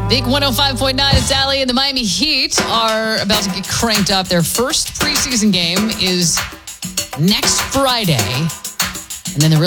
Big 105.9, it's Allie, and the Miami Heat are about to get cranked up. Their first preseason game is next Friday. And then the real